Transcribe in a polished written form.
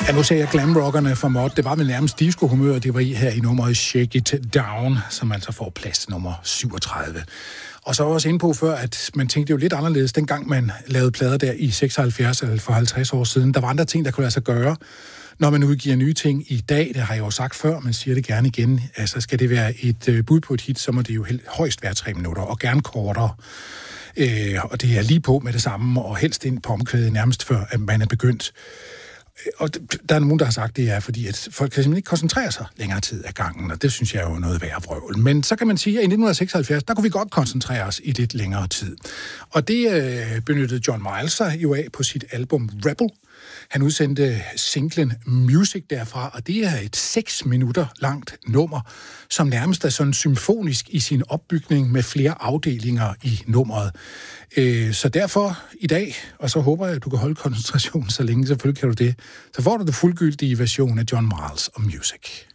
Ja, nu ser jeg glamrockerne fra Mod. Det var vel nærmest disco-humør, det var i her i nummeret Shake It Down, som altså får plads til nummer 37. Og så også inde på før, at man tænkte jo lidt anderledes, dengang man lavede plader der i 76 eller for 50 år siden. Der var andre ting, der kunne lade sig gøre, når man udgiver nye ting i dag. Det har jeg jo sagt før, men siger det gerne igen. Altså, skal det være et bud på et hit, så må det jo højst være 3 minutter, og gerne kortere. Og det er lige på med det samme, og helst ind på omkvædet nærmest før, at man er begyndt. Og der er nogen, der har sagt, det er fordi, at folk kan simpelthen ikke koncentrere sig længere tid af gangen, og det synes jeg er jo noget værre vrøvl. Men så kan man sige, at i 1976, der kunne vi godt koncentrere os i lidt længere tid. Og det benyttede John Miles sig jo af på sit album Rebel. Han udsendte singlen Music derfra, og det er et 6 minutter langt nummer, som nærmest er sådan symfonisk i sin opbygning med flere afdelinger i nummeret. Så derfor i dag, og så håber jeg, at du kan holde koncentrationen så længe, selvfølgelig kan du det, så får du den fuldgyldige version af John Miles og Music.